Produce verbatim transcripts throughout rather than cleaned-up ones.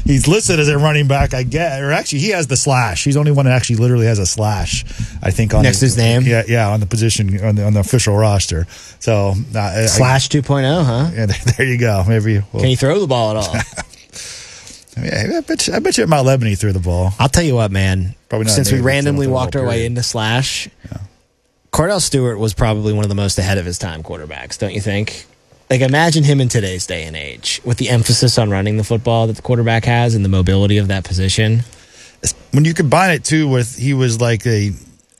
he's listed as a running back, I get. Or actually, he has the slash. He's the only one that actually literally has a slash, I think. on Next his, to his name? Yeah, yeah, on the position, on the, on the official roster. So uh, Slash two point oh, huh? Yeah, there, there you go. Maybe we'll, Can you throw the ball at all? yeah, I bet you, I bet you Mount Lebanon threw the ball. I'll tell you what, man. Probably not Since we Navy, randomly so walked our way period. into Slash, Yeah. Cordell Stewart was probably one of the most ahead of his time quarterbacks, don't you think? Like, imagine him in today's day and age with the emphasis on running the football that the quarterback has and the mobility of that position. When you combine it too with he was like a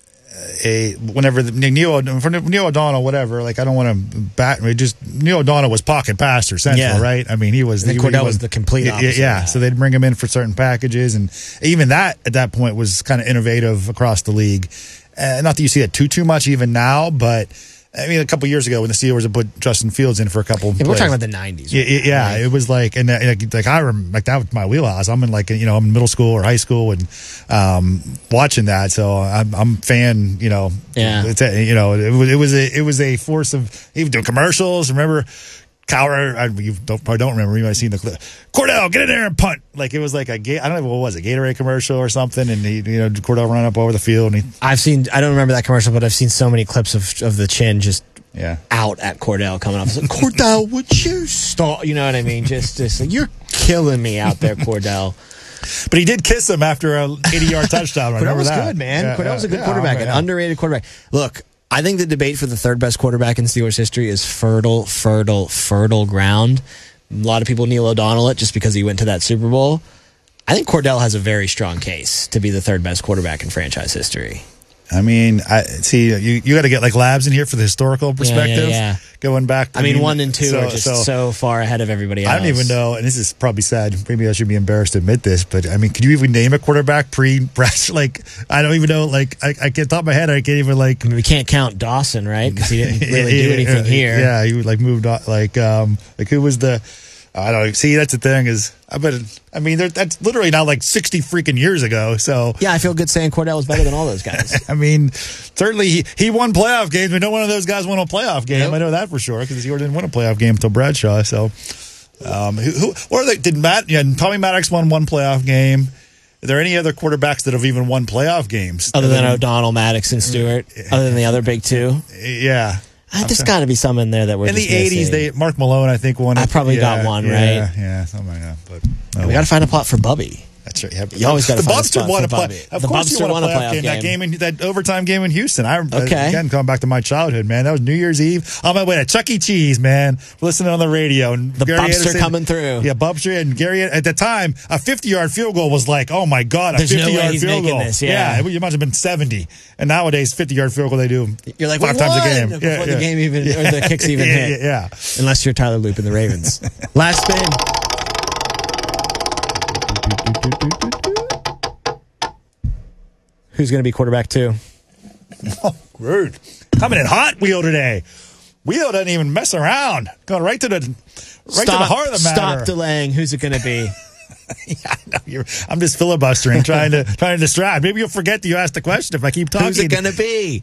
a whenever the, Neil for Neil O'Donnell, whatever. Like I don't want to bat. Just Neil O'Donnell was pocket passer central, Yeah. right? I mean, he was. And he, Cordell he was the complete yeah, opposite Yeah, of that. so they'd bring him in for certain packages, and even that at that point was kind of innovative across the league. Uh, not that you see it too too much even now, but I mean, a couple years ago when the Steelers had put Justin Fields in for a couple. Yeah, we're plays. talking about the nineties. Yeah, Right? yeah, yeah. Right. It was like, and uh, like, like I remember, like that was my wheelhouse. I'm in like, you know, I'm in middle school or high school and um, watching that. So I'm, I'm fan. You know, Yeah. It's a, you know, it was, it was a, it was a force of even doing commercials. Remember, Cowher, I, you don't, probably don't remember. You might have seen the clip. Cordell, get in there and punt. Like it was like a, Ga- I don't know what was it, Gatorade commercial or something. And he, you know, Cordell running up over the field and he, I've seen, I don't remember that commercial, but I've seen so many clips of, of the chin just yeah. out at Cordell coming off. It's like, Cordell, would you stop? You know what I mean? Just, just like, you're killing me out there, Cordell. But he did kiss him after an eighty-yard touchdown. I Cordell remember was that. good, man. Yeah, Cordell was a good yeah, quarterback, yeah, an yeah. underrated quarterback. Look, I think the debate for the third best quarterback in Steelers history is fertile, fertile, fertile ground. A lot of people Neil O'Donnell it just because he went to that Super Bowl. I think Cordell has a very strong case to be the third best quarterback in franchise history. I mean, I see you. You got to get like Labs in here for the historical perspective. yeah. Going back. I mean, one and two so, are just so, so far ahead of everybody else. I don't even know, and this is probably sad. Maybe I should be embarrassed to admit this, but I mean, could you even name a quarterback pre Brash? Like, I don't even know. Like, I, I can't top of my head. I can't even like. I mean, we can't count Dawson, right? Because he didn't really do anything here. Yeah, he like moved on. Like, um, like who was the? I don't know. See, that's the thing is, I bet. I mean, that's literally now like sixty freaking years ago. So Yeah, I feel good saying Cordell was better than all those guys. I mean, certainly he, he won playoff games, but no one of those guys won a playoff game. Yep. I know that for sure because he didn't win a playoff game until Bradshaw. So, um, who, who or they, did Matt? Yeah, Tommy Maddox won one playoff game. Are there any other quarterbacks that have even won playoff games Other than O'Donnell, Maddox, and Stewart? Other than the other big two? Yeah. Uh, there's got to be some in there that we're In just the eighties, missing. they Mark Malone, I think, won it. I probably yeah, got one, yeah, right? Yeah, something like that. But oh, we well. got to find a plot for Bubby. That's right. Yeah. You always gotta the find a Bubster spot won for a play. Bobby. Of The course, he Bubster won a won a playoff playoff game. That game. game in that overtime game in Houston. I Okay. again going back to my childhood, man. That was New Year's Eve on my way to Chuck E. Cheese, man. Listening on the radio and The Gary Bubster Anderson- coming through. Yeah, Bubster and Gary. At the time, a fifty-yard field goal was like, oh my god, a There's no way fifty-yard he's field making goal. this, yeah. it, it must have been seventy. And nowadays, fifty-yard field goal they do. You're like, five we times a won game before Yeah, the yeah. game even or the kicks even yeah, hit. Yeah, yeah. Unless you're Tyler Loop and the Ravens. Last spin. Who's going to be quarterback two? Oh, rude. Coming in hot, Wheel, today. Wheel doesn't even mess around. Going right to the right stop, to the heart of the matter. Stop delaying. Who's it going to be? Yeah, I know. You're, I'm just filibustering, trying to trying to distract. Maybe you'll forget that you asked the question if I keep talking. Who's it going to be?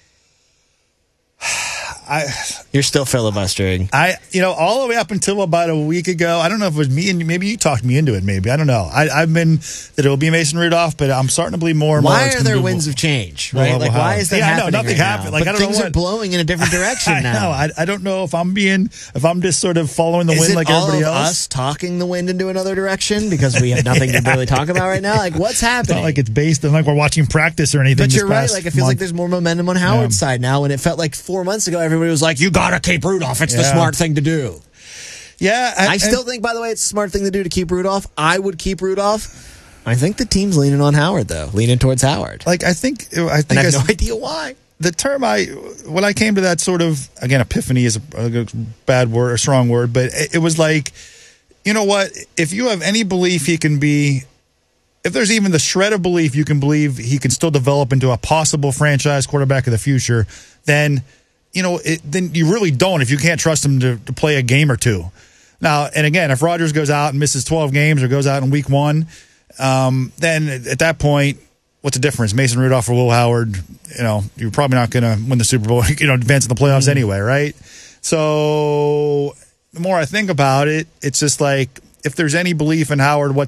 I, You're still filibustering. I, you know, all the way up until about a week ago, I don't know if it was me and maybe you talked me into it. Maybe I don't know. I, I've been that it will be Mason Rudolph, but I'm starting to believe more and more. Why it's are gonna there be winds of change? Right? Will Like, why Howard. is that Yeah, I know, happening? nothing right happened. now? Like, but I don't know things what- are blowing in a different direction I now. know. I, I don't know if I'm being if I'm just sort of following the Is wind it like all everybody of else. us talking the wind into another direction because we have nothing Yeah. to really talk about right now? Like, what's It's happening? not like it's based on like we're watching practice or anything. But this you're right. past Like, it feels like month. there's more momentum on Howard's side now, and it felt like four months ago everybody was like, "You gotta keep Rudolph. It's the Yeah. smart thing to do." Yeah, I and- still think, by the way, it's a smart thing to do to keep Rudolph. I would keep Rudolph. I think the team's leaning on Howard, though, leaning towards Howard. like I think I And think I have as- no idea why. the term I when I came to that sort of again epiphany is a, a bad word, a strong word, but it, it was like, you know what? If you have any belief he can be, if there's even the shred of belief you can believe he can still develop into a possible franchise quarterback of the future, then you know it, then you really don't if you can't trust him to, to play a game or two. Now and again, if Rodgers goes out and misses twelve games or goes out in week one, um, then at that point, what's the difference? Mason Rudolph or Will Howard? You know, you're probably not going to win the Super Bowl, you know, advance in the playoffs mm. anyway, right? So the more I think about it, it's just like if there's any belief in Howard whatsoever.